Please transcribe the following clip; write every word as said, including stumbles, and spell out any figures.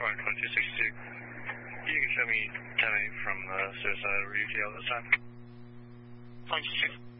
Flight twenty-two sixty-two. You can show me ten eight from uh, Suicide. Were you T L this time? twenty-two.